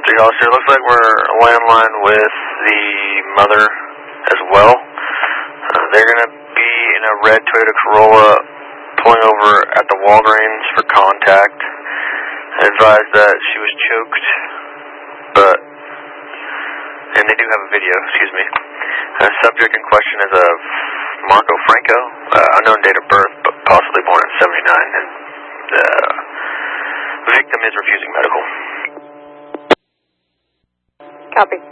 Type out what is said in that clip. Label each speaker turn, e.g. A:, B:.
A: 1-3 officer. Looks like we're landline with the mother as well. They're going to be in a red Toyota Corolla pulling over at the Walgreens for contact. I advised that she was choked, and they do have a video, excuse me. The subject in question is a Marco Franco, unknown date of birth, but possibly born in 79, and the victim is refusing medical.
B: Copy.